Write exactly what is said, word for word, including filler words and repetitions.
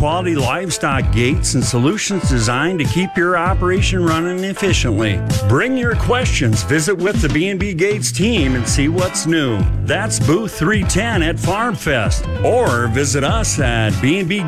high-quality livestock gates and solutions designed to keep your operation running efficiently. Bring your questions, visit with the B and B Gates team, and see what's new. That's booth three ten at Farm Fest. Or visit us at b and b